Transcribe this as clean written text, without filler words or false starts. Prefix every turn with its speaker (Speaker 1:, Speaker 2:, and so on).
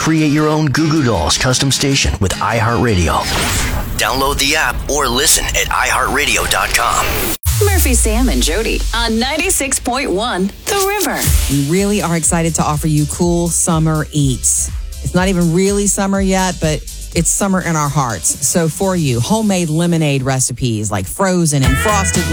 Speaker 1: Create your own Goo Goo Dolls custom station with iHeartRadio. Download the app or listen at iHeartRadio.com.
Speaker 2: Murphy, Sam, and Jody on 96.1 The River.
Speaker 3: We really are excited to offer you cool summer eats. It's not even really summer yet, but it's summer in our hearts. So for you, homemade lemonade recipes like frozen and frosted